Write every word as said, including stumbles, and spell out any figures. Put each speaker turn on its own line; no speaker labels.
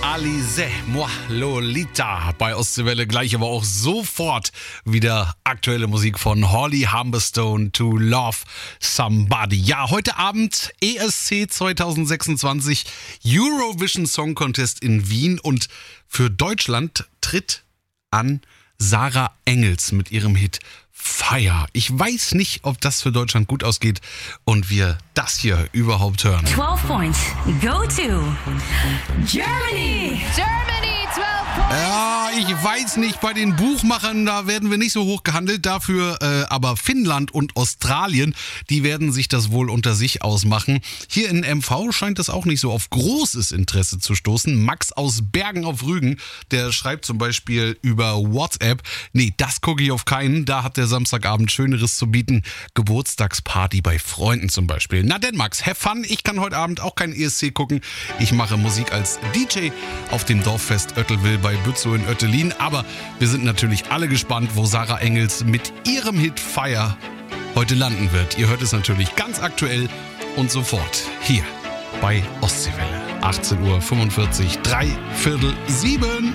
Alizé, moi, Lolita bei Ostseewelle. Gleich aber auch sofort wieder aktuelle Musik von Holly Humberstone, To Love Somebody. Ja, heute Abend E S C zwanzig sechsundzwanzig, Eurovision Song Contest in Wien. Und für Deutschland tritt an Sarah Engels mit ihrem Hit Fire. Ich weiß nicht, ob das für Deutschland gut ausgeht und wir das hier überhaupt hören.
twelve points. Go to Germany.
Germany, twelve points.
Ja, ich weiß nicht, bei den Buchmachern, da werden wir nicht so hoch gehandelt. Dafür äh, aber Finnland und Australien, die werden sich das wohl unter sich ausmachen. Hier in M V scheint das auch nicht so auf großes Interesse zu stoßen. Max aus Bergen auf Rügen, der schreibt zum Beispiel über WhatsApp, nee, das gucke ich auf keinen, da hat der Samstagabend Schöneres zu bieten. Geburtstagsparty bei Freunden zum Beispiel. Na denn Max, have fun, ich kann heute Abend auch kein E S C gucken. Ich mache Musik als D J auf dem Dorffest Oettelwil bei Bützow in Oettelin. Aber wir sind natürlich alle gespannt, wo Sarah Engels mit ihrem Hit Fire heute landen wird. Ihr hört es natürlich ganz aktuell und sofort hier bei Ostseewelle. achtzehn Uhr fünfundvierzig, drei Viertel sieben.